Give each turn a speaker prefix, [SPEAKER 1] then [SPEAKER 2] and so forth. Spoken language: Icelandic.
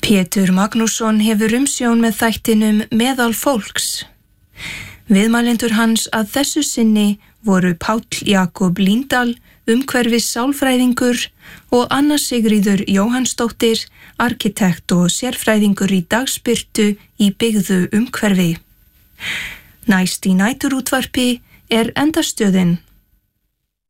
[SPEAKER 1] Pétur Magnússon hefur umsjón með þættinum Meðal fólks. Viðmælendur hans að þessu sinni voru Páll Jakob Líndal, umhverfis sálfræðingur og Anna Sigríður Jóhannsdóttir, arkitekt og sérfræðingur í dagsbirtu í byggðu umhverfi. Næst í næturútvarpi Endastöðin